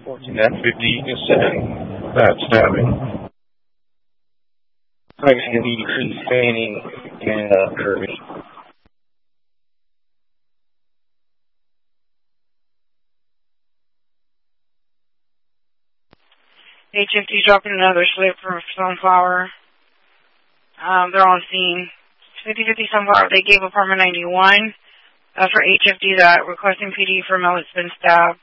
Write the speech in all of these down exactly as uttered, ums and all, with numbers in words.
F fifty-seven. That's stabbing. Correction, B D C Fanning and uh, Kirby. H F D dropping another slip for Sunflower. Um, they're on scene. fifty fifty Sunflower, they gave apartment ninety-one. Uh, for H F D, that requesting P D for Mel, it's been stabbed.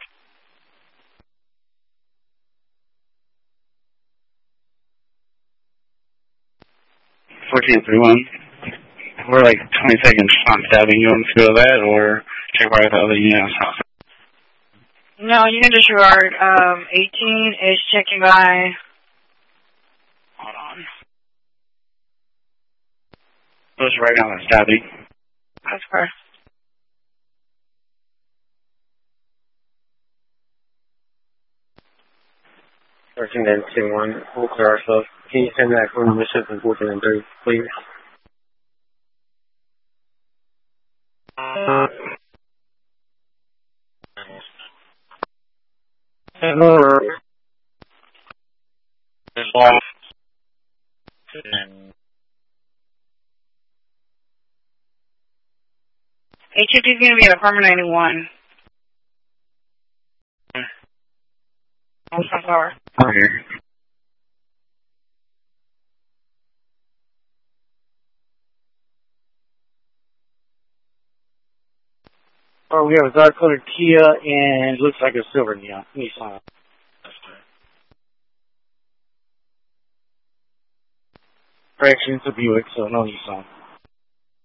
fourteen thirty-one. We're like twenty seconds on stabbing. You want to feel that or check by the other units? No, you can disregard. Um, eighteen is checking by. Hold on. Let's write down the stabbing. That's correct. thirteen and two one, we'll clear ourselves. Can you send that from the mission from fourteen and three, please? Hello. It's off. H F D is going to be at apartment ninety-one. On Sunflower. Okay. Oh, we have a dark colored Kia and looks like a silver neon Nissan. Correction, it's a Buick, so no Nissan.